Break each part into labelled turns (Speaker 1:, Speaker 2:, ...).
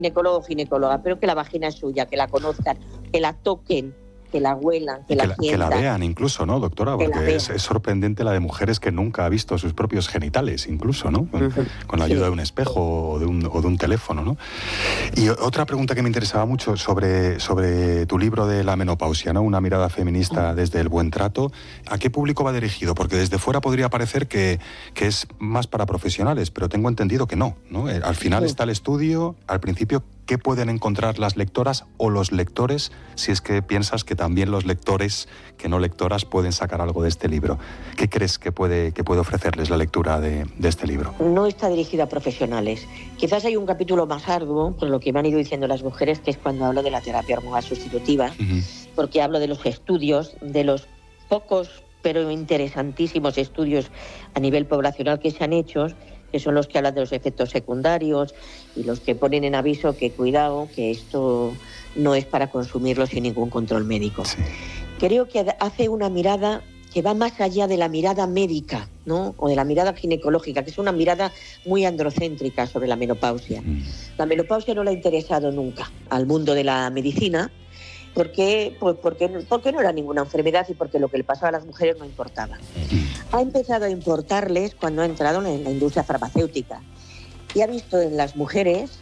Speaker 1: ginecólogo o ginecóloga, pero que la vagina es suya, que la conozcan, que la toquen, que la huelan, que la sientan.
Speaker 2: Que la vean incluso, ¿no, doctora? Porque es sorprendente la de mujeres que nunca ha visto sus propios genitales, incluso, ¿no? Con la ayuda de un espejo o de un teléfono, ¿no? Y otra pregunta que me interesaba mucho sobre tu libro de la menopausia, ¿no? Una mirada feminista desde el buen trato. ¿A qué público va dirigido? Porque desde fuera podría parecer que es más para profesionales, pero tengo entendido que no, ¿no? Al final está el estudio, al principio, ¿qué pueden encontrar las lectoras o los lectores, si es que piensas que también los lectores, que no lectoras, pueden sacar algo de este libro? ¿Qué crees que puede ofrecerles la lectura de este libro?
Speaker 1: No está dirigido a profesionales. Quizás hay un capítulo más arduo, por lo que me han ido diciendo las mujeres, que es cuando hablo de la terapia hormonal sustitutiva, porque hablo de los estudios, de los pocos pero interesantísimos estudios a nivel poblacional que se han hecho, que son los que hablan de los efectos secundarios y los que ponen en aviso que cuidado, que esto no es para consumirlo sin ningún control médico. Sí. Creo que hace una mirada que va más allá de la mirada médica, ¿no? O de la mirada ginecológica, que es una mirada muy androcéntrica sobre la menopausia. La menopausia no le ha interesado nunca al mundo de la medicina, porque no era ninguna enfermedad y porque lo que le pasaba a las mujeres no importaba. Ha empezado a importarles cuando ha entrado en la industria farmacéutica y ha visto en las mujeres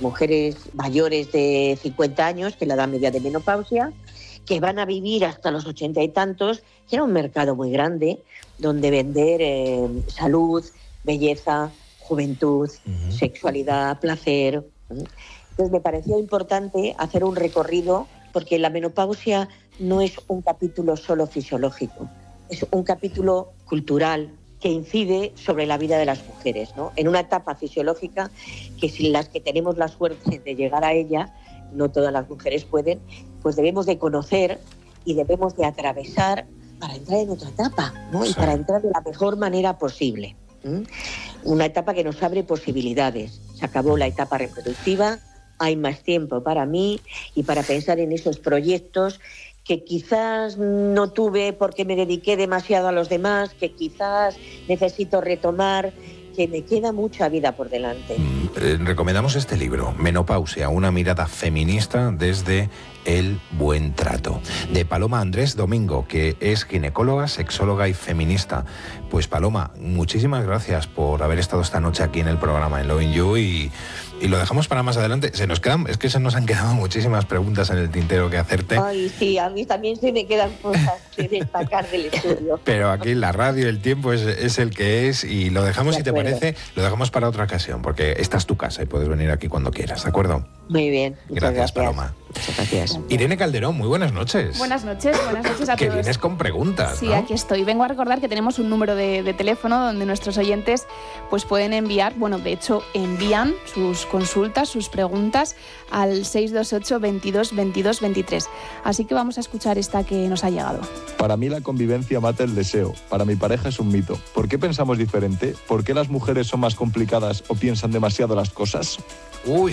Speaker 1: mayores de 50 años, que es la edad media de menopausia, que van a vivir hasta los 80 y tantos, que era un mercado muy grande donde vender salud, belleza, juventud, sexualidad, placer. Entonces me pareció importante hacer un recorrido, porque la menopausia no es un capítulo solo fisiológico, es un capítulo cultural que incide sobre la vida de las mujeres, ¿no? En una etapa fisiológica que, si las que tenemos la suerte de llegar a ella, no todas las mujeres pueden, pues debemos de conocer y debemos de atravesar para entrar en otra etapa, ¿no? Sí. Y para entrar de la mejor manera posible. Una etapa que nos abre posibilidades. Se acabó la etapa reproductiva, hay más tiempo para mí y para pensar en esos proyectos que quizás no tuve porque me dediqué demasiado a los demás, que quizás necesito retomar, que me queda mucha vida por delante.
Speaker 3: Recomendamos este libro, Menopausia, una mirada feminista desde el buen trato, de Paloma Andrés Domingo, que es ginecóloga, sexóloga y feminista. Pues Paloma, muchísimas gracias por haber estado esta noche aquí en el programa en Loving You y lo dejamos para más adelante. Se nos han quedado muchísimas preguntas en el tintero que hacerte.
Speaker 1: Ay, sí, a mí también se me quedan cosas que destacar del estudio.
Speaker 3: Pero aquí la radio, el tiempo es el que es y lo dejamos, si te parece, lo dejamos para otra ocasión, porque esta es tu casa y puedes venir aquí cuando quieras, ¿de acuerdo?
Speaker 1: Muy bien.
Speaker 3: Gracias, Paloma.
Speaker 1: Muchas gracias.
Speaker 3: Irene Calderón, muy buenas noches.
Speaker 4: Buenas noches a
Speaker 3: que
Speaker 4: todos.
Speaker 3: Vienes con preguntas,
Speaker 4: Sí,
Speaker 3: ¿no?
Speaker 4: Aquí estoy. Vengo a recordar que tenemos un número de teléfono donde nuestros oyentes pues pueden enviar, de hecho envían sus consultas, sus preguntas al 628 22 22 23. Así que vamos a escuchar esta que nos ha llegado.
Speaker 5: Para mí la convivencia mata el deseo. Para mi pareja es un mito. ¿Por qué pensamos diferente? ¿Por qué las mujeres son más complicadas o piensan demasiado las cosas?
Speaker 3: Uy.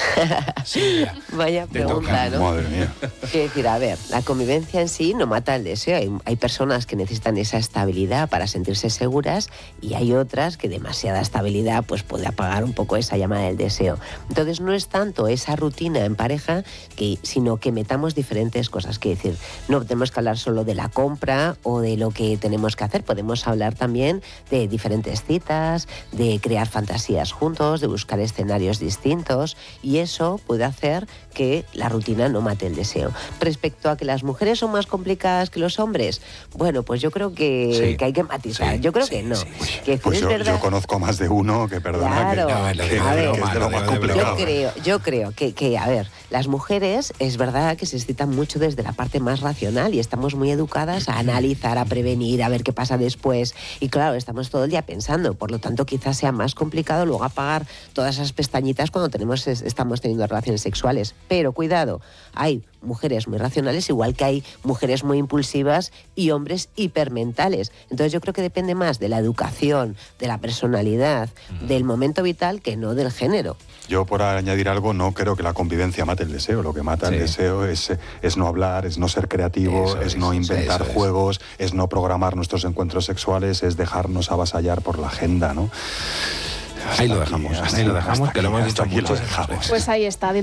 Speaker 3: Sí,
Speaker 6: vaya pregunta, ¿no?
Speaker 2: Madre mía.
Speaker 6: Quiero decir, a ver, la convivencia en sí no mata el deseo. Hay personas que necesitan esa estabilidad para sentirse seguras y hay otras que demasiada estabilidad pues puede apagar un poco esa llama del deseo. Entonces no es tanto esa rutina en pareja, sino que metamos diferentes cosas. Quiero decir, no tenemos que hablar solo de la compra o de lo que tenemos que hacer. Podemos hablar también de diferentes citas, de crear fantasías juntos, de buscar escenarios distintos. Y eso puede hacer que la rutina no mate el deseo. Respecto a que las mujeres son más complicadas que los hombres, bueno, pues yo creo que hay que matizar.
Speaker 3: Sí,
Speaker 6: yo creo que no. Que
Speaker 2: pues yo conozco más de uno que, perdona,
Speaker 6: claro,
Speaker 2: que es de lo más complicado.
Speaker 6: Yo creo que, a ver, las mujeres es verdad que se excitan mucho desde la parte más racional y estamos muy educadas a analizar, a prevenir, a ver qué pasa después. Y claro, estamos todo el día pensando. Por lo tanto, quizás sea más complicado luego apagar todas esas pestañitas cuando estamos teniendo relaciones sexuales. Pero cuidado, hay mujeres muy racionales, igual que hay mujeres muy impulsivas y hombres hipermentales. Entonces yo creo que depende más de la educación, de la personalidad, del momento vital, que no del género.
Speaker 2: Yo, por añadir algo, no creo que la convivencia mate el deseo. Lo que mata el deseo es no hablar, es no ser creativo, es no inventar juegos, es no programar nuestros encuentros sexuales, es dejarnos avasallar por la agenda, ¿no?
Speaker 3: Ahí lo dejamos, que lo hemos dicho mucho.
Speaker 4: Pues ahí está.